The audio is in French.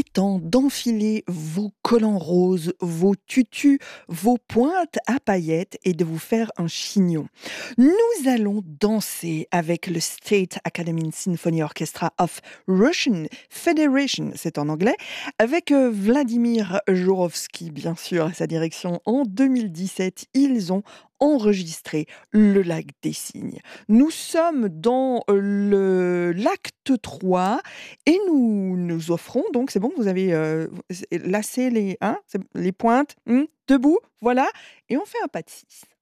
temps d'enfiler vos collants roses, vos tutus, vos pointes à paillettes et de vous faire un chignon. Nous allons danser avec le State Academy Symphony Orchestra of Russian Federation, c'est en anglais, avec Vladimir Jorovski, bien sûr, à sa direction. En 2017, ils ont enregistré Le Lac des Cygnes. Nous sommes dans l'acte 3 et nous nous offrons, donc c'est bon, vous avez lacé les pointes, debout, voilà, et on fait un pas de 6.